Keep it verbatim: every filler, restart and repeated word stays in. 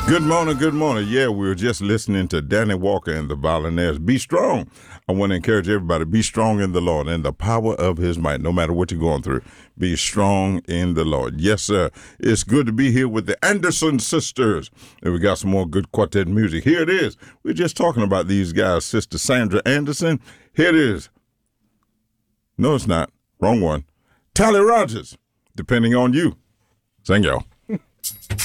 Good morning, good morning. Yeah, we were just listening to Danny Walker and the Violinaires. Be strong. I want to encourage everybody, be strong in the Lord and the power of his might, no matter what you're going through. Be strong in the Lord. Yes, sir. It's good to be here with the Anderson sisters. And we got some more good quartet music. Here it is. We're just talking about these guys. Sister Sandra Anderson. Here it is. No, it's not. Wrong one. Tally Rogers. Depending on you. Sing, y'all.